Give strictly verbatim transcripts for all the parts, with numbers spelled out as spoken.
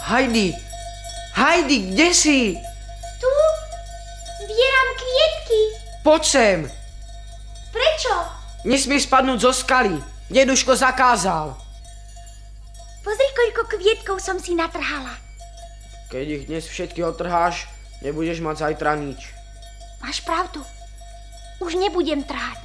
Heidi! Heidi, kde si? Tu? Zbieram kvietky. Poď sem. Prečo? Nesmieš spadnúť zo skaly. Deduško zakázal. Pozri, koľko kvietkov som si natrhala. Keď ich dnes všetky otrháš, nebudeš mať zajtra nič. Máš pravdu. Už nebudem trhať.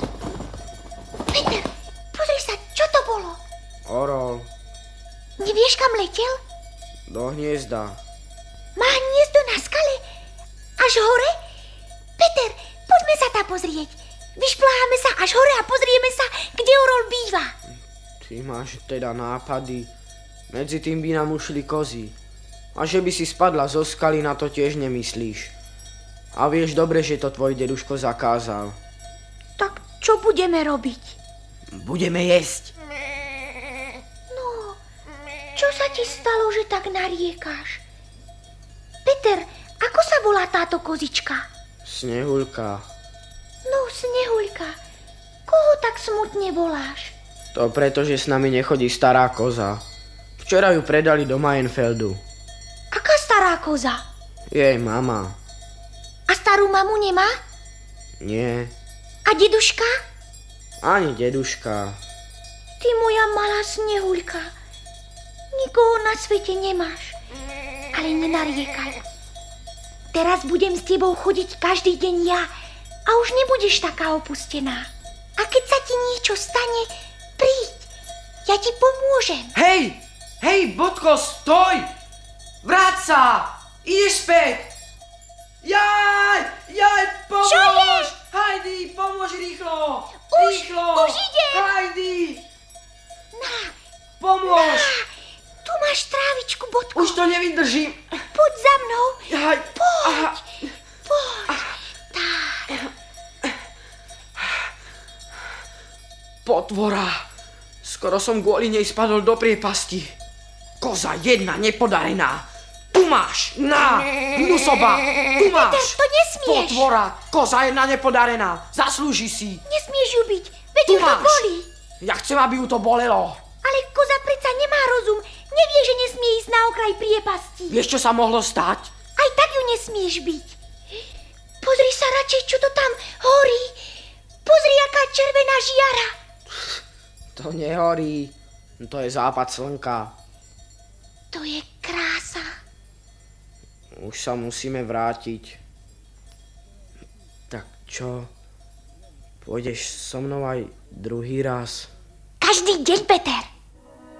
Peter, pozri sa, čo to bolo? Orol. Nevieš, kam letel? Do hniezda. Má hniezdo na skale? Až hore? Peter, poďme sa tam pozrieť. Vyšpláhame sa až hore a pozrieme sa, kde orol býva. Ty máš teda nápady. Medzi tým by nám ušli kozy. A že by si spadla zo skaly, na to tiež nemyslíš. A vieš dobre, že to tvoj deduško zakázal. Tak čo budeme robiť? Budeme jesť. No, čo sa ti stalo, že tak nariekáš? Peter, ako sa volá táto kozička? Snehuľka. No, Snehuľka, koho tak smutne voláš? To preto, že s nami nechodí stará koza. Včera ju predali do Mayenfeldu. Aká stará koza? Jej mama. A starú mamu nemá? Nie. A deduška? Ani deduška. Ty moja malá Snehuľka. Nikoho na svete nemáš. Ale nenariekaj. Teraz budem s tebou chodiť každý deň ja a už nebudeš taká opustená. A keď sa ti niečo stane, príď. Ja ti pomôžem. Hej! Hej, Bodko, stoj! Vráť sa! Ideš späť! Jaj! Jaj, pomôž! Čo je? Heidi, pomôž rýchlo! Už, Rýchlo! už idem! Heidi! Na, Pomôž! na, tu máš trávičku, Bodko. Už to nevydržím. Poď za mnou. Jaj. Poď, Aha. poď. Tak. Potvora. Skoro som kvôli nej spadol do priepasti. Koza jedna nepodarená. Tu máš, na, hnusoba, tu máš. Peter, to nesmieš. Potvora, koza jedna nepodarená. Zaslúži si. Nesmieš ju byť, veď Tu ju to máš. bolí. Ja chcem, aby ju to bolelo. Ale koza predsa nemá rozum. Nevie, že nesmie ísť na okraj priepasti. Vieš, čo sa mohlo stať? Aj tak ju nesmieš byť. Pozri sa radšej, čo to tam horí. Pozri, aká červená žiara. To nehorí. To je západ slnka. To je krása. Už sa musíme vrátiť. Tak čo? Pôjdeš so mnou aj druhý raz? Každý deň, Peter.